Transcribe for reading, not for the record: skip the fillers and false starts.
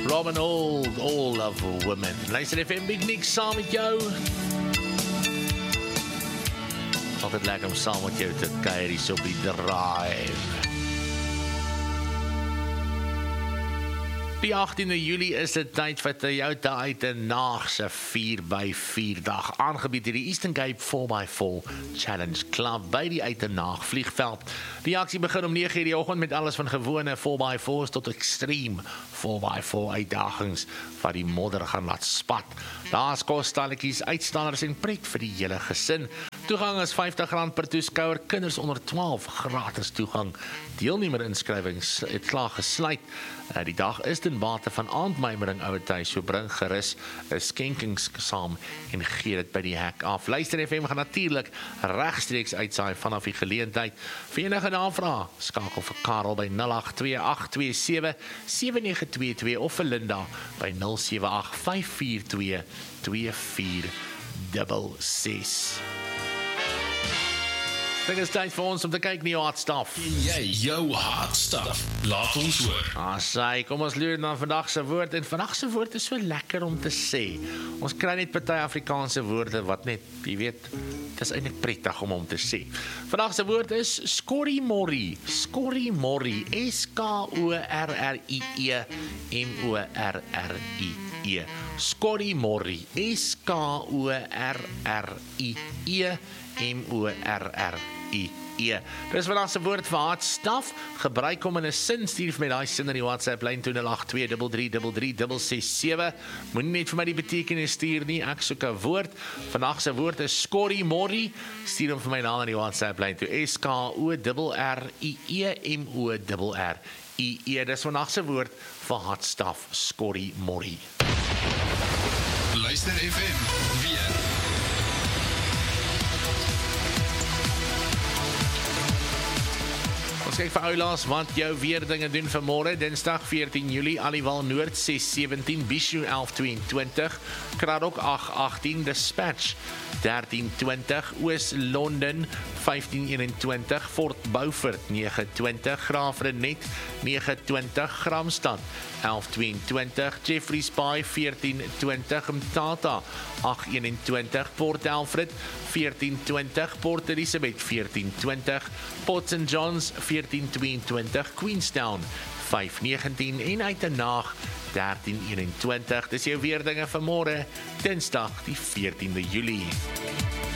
Robin Old, All of Women. Luister FM Big Nick saam met jou. Altyd lekker om saam met jou te kuier hier op die drive. Die 18de Julie is dit tyd vir Toyota uit 'n naagse 4x4 dag, aangebied deur die Eastern Cape 4x4 Challenge Club by die uit 'n naag vliegveld. Die aksie begin om 9:00 die oggend met alles van gewone 4x4's tot extreme 4x4 uitdagings wat die modder gaan laat spat. Daar's kostalletjies, uitstallers en pret vir die hele gesin. Toegang is R50 per toeskouer, kinders onder 12 gratis toegang. Deelnemer inskrywings het klaar gesluit. Die dag is ten bate van aandmymering ouertuis, so bring gerus 'n skenkings saam en gee dit by die hek af. Luister FM gaan natuurlik regstreeks uitsaai vanaf die geleentheid. Vir enige navrae, skakel vir Karel by 0828277922 of vir Linda by 0785422466. Dit is tyd vir ons om te kyk na jou hartstaf. En jy, jou hartstaf, laat ons hoor. Sy, kom ons leer na vandag se woord. En vandag se woord is so lekker om te sê. Ons kry net party Afrikaanse woorde wat net, jy weet, dit is eintlik prettig om te sê. Vandag se woord is skorrimorrie. Skorrimorrie, S-K-O-R-R-I-E-M-O-R-R-I-E. Skorrimorrie, S-K-O-R-R-I-E M-O-R-R-I-E. Dis vandag se woord vir hartstaf. Gebruik hom in 'n sin, stuur vir my daai sin in die WhatsApp lyn 0823333367. Moenie net vir my die betekenis stuur nie, ek soek 'n woord. Vandag se woord is skorrimorrie. Stuur hom vir my na in die WhatsApp lyn toe S-K-O-R-R-I-E-M-O-R-R-I-E. Dis vandag se woord vir hartstaf, skorrimorrie. Luister FM weer. Ons kyk vir oulaas wat jou weer dinge doen vir môre, Dinsdag 14 Julie, Aliwal Noord 617, Bishu 1122, Kraddock 818, Dispatch 1320, Oos London 1521, Fort Beaufort 920, Graafrenet 920, Gramstad 1122, Jeffreys Bay 1420, Mtata 821, Port Alfred 1420, Port Elizabeth 1420, Port St Johns 1422, Queenstown 519 en Uitenaag 1321. Dis jou weerdinge vir môre, Dinsdag die 14de Julie.